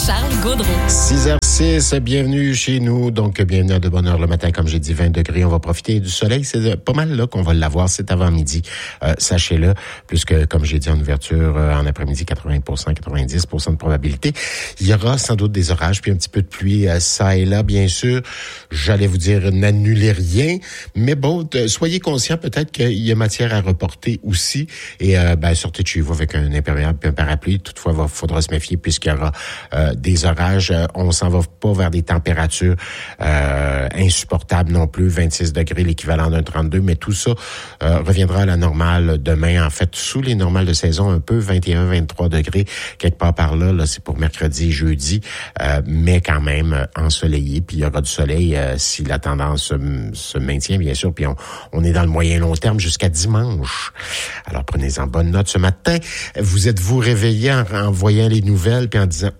Charles Gaudreau. 6h06, bienvenue chez nous. Donc, bienvenue à De Bonne Heure le matin. Comme j'ai dit, 20 degrés. On va profiter du soleil. C'est pas mal là qu'on va l'avoir. C'est avant midi. Sachez-le, puisque, comme j'ai dit en ouverture, en après-midi, 80%, 90% de probabilité. Il y aura sans doute des orages, puis un petit peu de pluie ça et là, bien sûr. J'allais vous dire, n'annulez rien. Mais bon, soyez conscients peut-être qu'il y a matière à reporter aussi. Et sortez de chez vous avec un imperméable puis un parapluie. Toutefois, il faudra se méfier puisqu'il y aura des orages. On s'en va pas vers des températures insupportables non plus. 26 degrés, l'équivalent d'un 32. Mais tout ça reviendra à la normale demain. En fait, sous les normales de saison, un peu 21, 23 degrés. Quelque part par là, c'est pour mercredi, jeudi. Mais quand même ensoleillé. Puis il y aura du soleil si la tendance se maintient, bien sûr. Puis on est dans le moyen-long terme jusqu'à dimanche. Alors, prenez-en bonne note ce matin. Vous êtes-vous réveillé en voyant les nouvelles puis en disant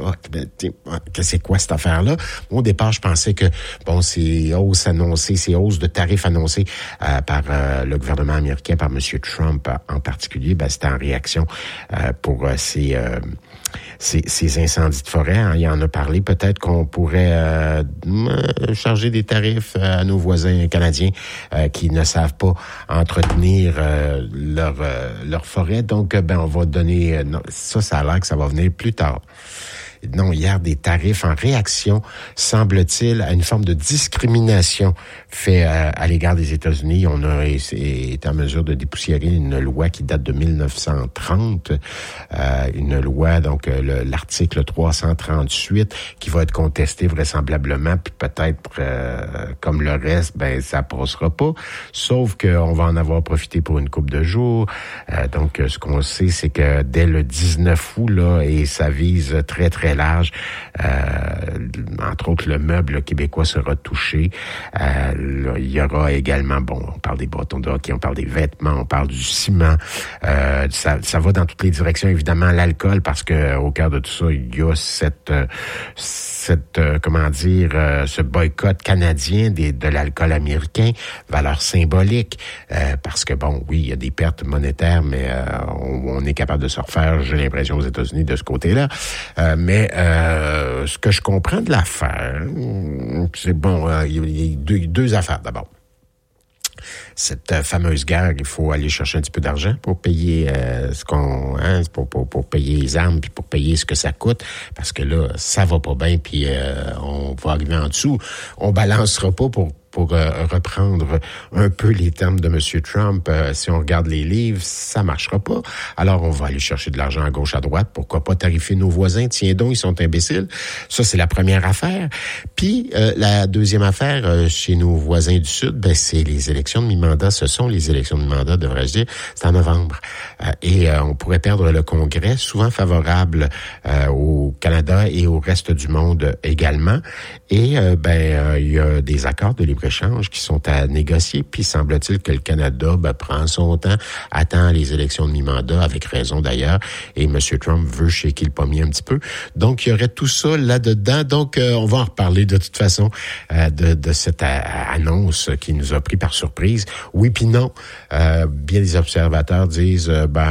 que c'est quoi cette affaire-là? Moi, au départ, je pensais que ces hausses de tarifs annoncées par le gouvernement américain, par M. Trump en particulier, c'était en réaction pour ces incendies de forêt. Hein. Il en a parlé. Peut-être qu'on pourrait charger des tarifs à nos voisins canadiens qui ne savent pas entretenir leur forêt. Donc, on va donner... ça a l'air que ça va venir plus tard. Non, hier, des tarifs en réaction, semble-t-il, à une forme de discrimination faite à l'égard des États-Unis. On a été en mesure de dépoussiérer une loi qui date de 1930, une loi, donc l'article 338, qui va être contesté vraisemblablement, puis peut-être, comme le reste, ça passera pas, sauf qu'on va en avoir profité pour une couple de jours. Donc, ce qu'on sait, c'est que dès le 19 août, et ça vise très, très large. Entre autres, le meuble québécois sera touché. Il y aura également, on parle des bâtons de hockey, on parle des vêtements, on parle du ciment. Ça va dans toutes les directions. Évidemment, l'alcool, parce que au cœur de tout ça, il y a ce boycott canadien de l'alcool américain, valeur symbolique, parce que oui, il y a des pertes monétaires, mais on est capable de se refaire, j'ai l'impression, aux États-Unis de ce côté-là. Mais ce que je comprends de l'affaire, c'est il y a deux affaires d'abord. Cette fameuse guerre, il faut aller chercher un petit peu d'argent pour payer pour payer les armes puis pour payer ce que ça coûte, parce que là, ça va pas bien puis on va arriver en dessous. On balancera pas pour reprendre un peu les termes de M. Trump. Si on regarde les livres, ça marchera pas. Alors, on va aller chercher de l'argent à gauche, à droite. Pourquoi pas tarifer nos voisins? Tiens donc, ils sont imbéciles. Ça, c'est la première affaire. Puis, la deuxième affaire, chez nos voisins du Sud, c'est les élections de mi-mandat. Ce sont les élections de mi-mandat, devrais-je dire. C'est en novembre. Et on pourrait perdre le Congrès, souvent favorable au Canada et au reste du monde également. Et, il y a des accords de libre-échange qui sont à négocier, puis semble-t-il que le Canada prend son temps, attend les élections de mi-mandat, avec raison d'ailleurs, et M. Trump veut shaker le pommier un petit peu. Donc, il y aurait tout ça là-dedans. Donc, on va en reparler de toute façon de cette annonce qui nous a pris par surprise. Oui puis non. Bien des observateurs disent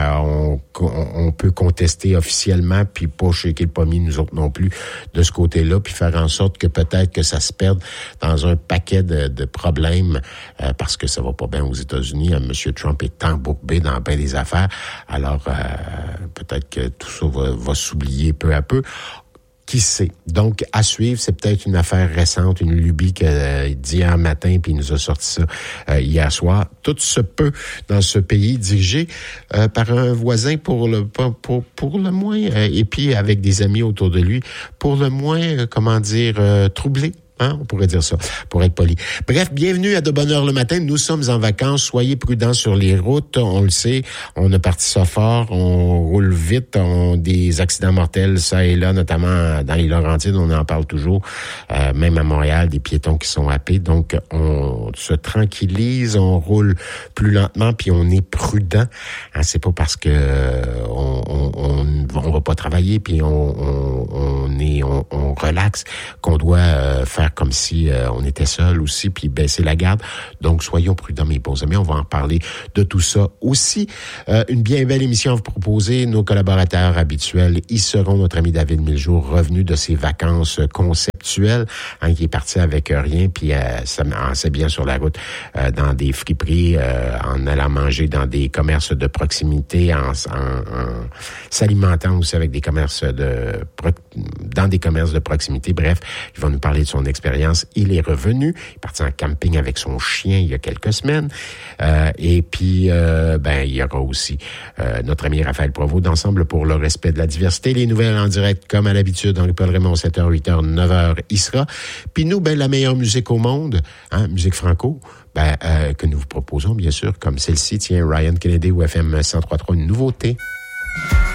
on peut contester officiellement, puis pas shaker le pommier, nous autres non plus, de ce côté-là, puis faire en sorte que peut-être que ça se perde dans un paquet de problèmes parce que ça va pas bien aux États-Unis. M. Trump est embourbé dans bien des affaires. Alors, peut-être que tout ça va s'oublier peu à peu. Qui sait? Donc, à suivre, c'est peut-être une affaire récente, une lubie d'hier matin, puis il nous a sorti ça hier soir. Tout se peut dans ce pays dirigé par un voisin pour le moins, et puis avec des amis autour de lui, pour le moins, troublé. Hein? On pourrait dire ça, pour être poli. Bref, bienvenue à De Bonne Heure le matin. Nous sommes en vacances. Soyez prudents sur les routes. On le sait, on a parti ça fort. On roule vite. On des accidents mortels, ça et là, notamment dans les Laurentides. On en parle toujours. Même à Montréal, des piétons qui sont happés. Donc, on se tranquillise. On roule plus lentement, puis on est prudent. Hein, c'est pas parce que on va pas travailler, puis on qu'on relaxe, qu'on doit faire comme si on était seul aussi, puis baisser la garde. Donc, soyons prudents, mes beaux amis. On va en parler de tout ça aussi. Une bien belle émission à vous proposer. Nos collaborateurs habituels y seront. Notre ami David Miljour, revenu de ses vacances conceptuelles, hein, qui est parti avec rien, puis en s'habillant sur la route dans des friperies, en allant manger dans des commerces de proximité, en s'alimentant aussi avec des commerces dans des commerces de proximité. Bref, il va nous parler de son expérience. Il est revenu. Il est parti en camping avec son chien il y a quelques semaines. Et puis, il y aura aussi notre ami Raphaël Provost d'Ensemble pour le respect de la diversité. Les nouvelles en direct, comme à l'habitude, Henri-Paul Raymond, 7h, 8h, 9h, il sera. Puis nous, la meilleure musique au monde, hein, musique franco, que nous vous proposons, bien sûr, comme celle-ci, tiens, Ryan Kennedy ou FM 103.3, une nouveauté.